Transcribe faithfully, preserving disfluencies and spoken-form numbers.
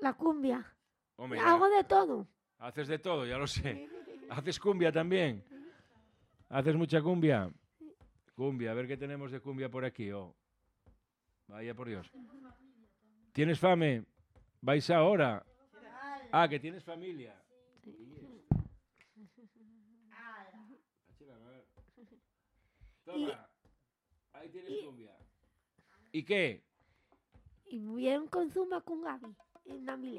La cumbia. Hombre, Hago ya. de todo. Haces de todo, ya lo sé. ¿Haces cumbia también? ¿Haces mucha cumbia? Cumbia, a ver qué tenemos de cumbia por aquí. Oh. Vaya por Dios. ¿Tienes fame? ¿Vais ahora? Ah, que tienes familia. Toma, ahí tienes cumbia. ¿Y qué? Y bien con Zuma con Gaby en Namile.